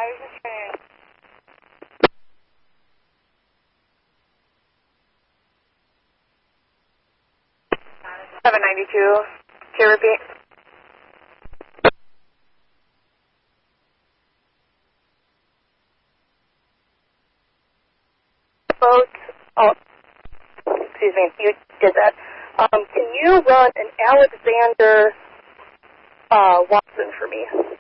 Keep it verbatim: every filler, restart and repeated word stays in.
I was just trying. seven ninety-two. Can you repeat? Boat. Oh, excuse me. You did that. Um, can you run an Alexander uh, Watson for me?